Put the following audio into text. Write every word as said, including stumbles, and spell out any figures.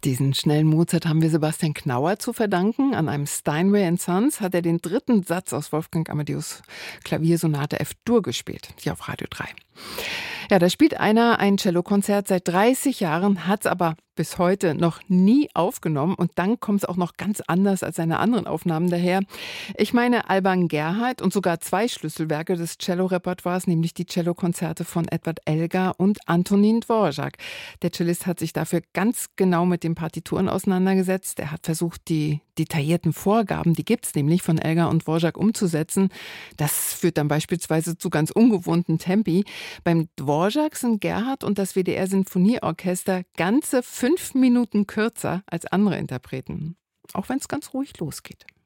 Diesen schnellen Mozart haben wir Sebastian Knauer zu verdanken. An einem Steinway and Sons hat er den dritten Satz aus Wolfgang Amadeus Klaviersonate F-Dur gespielt, hier auf Radio drei. Ja, da spielt einer ein Cellokonzert seit dreißig Jahren, hat es aber bis heute noch nie aufgenommen und dann kommt es auch noch ganz anders als seine anderen Aufnahmen daher. Ich meine Alban Gerhardt und sogar zwei Schlüsselwerke des Cello-Repertoires, nämlich die Cellokonzerte von Edward Elgar und Antonín Dvořák. Der Cellist hat sich dafür ganz genau mit den Partituren auseinandergesetzt. Er hat versucht, die detaillierten Vorgaben, die gibt es nämlich von Elgar und Dvořák, umzusetzen. Das führt dann beispielsweise zu ganz ungewohnten Tempi. Beim Dvořák sind Gerhardt und das W D R-Sinfonieorchester ganze fünf Minuten kürzer als andere Interpreten. Auch wenn es ganz ruhig losgeht.